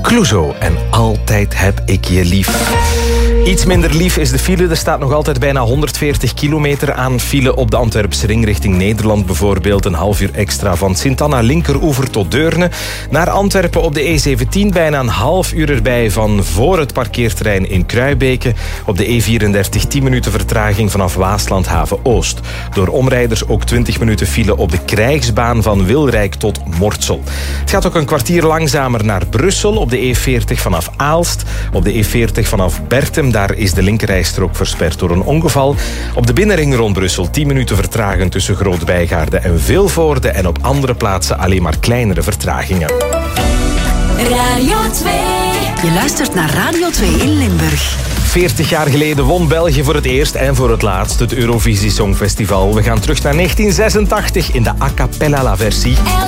Clouseau en Altijd heb ik je lief. Iets minder lief is de file. Er staat nog altijd bijna 140 kilometer aan file op de Antwerpse ring richting Nederland. Bijvoorbeeld een half uur extra van Sint-Anna linkeroever tot Deurne. Naar Antwerpen op de E17 bijna een half uur erbij van voor het parkeerterrein in Kruibeke. Op de E34 10 minuten vertraging vanaf Waaslandhaven Oost. Door omrijders ook 20 minuten file op de krijgsbaan van Wilrijk tot Mortsel. Het gaat ook een kwartier langzamer naar Brussel op de E40 vanaf Aalst. Op de E40 vanaf Bertem. Daar is de linkerrijstrook versperd door een ongeval. Op de binnenring rond Brussel 10 minuten vertragen tussen Groot-Bijgaarde en Vilvoorde. En op andere plaatsen alleen maar kleinere vertragingen. Radio 2. Je luistert naar Radio 2 in Limburg. 40 jaar geleden won België voor het eerst en voor het laatst het Eurovisie Songfestival. We gaan terug naar 1986 in de a cappella versie.